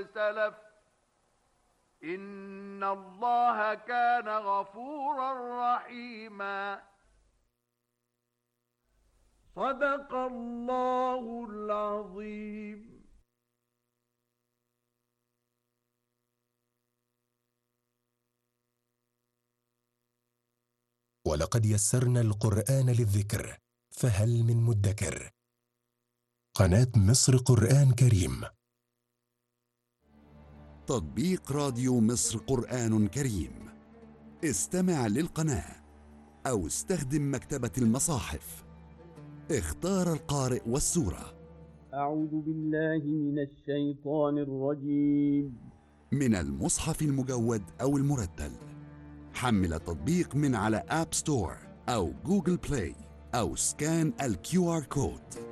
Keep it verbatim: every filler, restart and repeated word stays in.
سلف إن الله كان غفورا رحيما. صدق الله العظيم. ولقد يسرنا القرآن للذكر فهل من مدكر. قناة مصر قرآن كريم. تطبيق راديو مصر قرآن كريم. استمع للقناة أو استخدم مكتبة المصاحف. اختار القارئ والسورة. أعوذ بالله من الشيطان الرجيم. من المصحف المجود أو المرتل. حمل التطبيق من على آب ستور أو جوجل بلاي أو سكان الكيو آر كود.